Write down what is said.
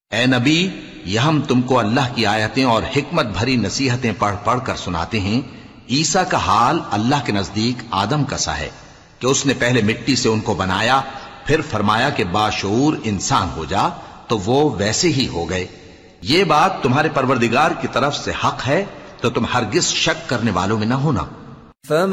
ए नबी, यह हम तुमको अल्लाह की आयतें और हिकमत भरी नसीहतें पढ़ पढ़ कर सुनाते हैं। ईसा का हाल अल्लाह के नजदीक आदम का सा है कि उसने पहले मिट्टी से उनको बनाया, फिर फरमाया कि बाशऊर इंसान हो जा, तो वो वैसे ही हो गए। ये बात तुम्हारे परवरदिगार की तरफ से हक है, तो तुम हरगिज शक करने वालों में न होना।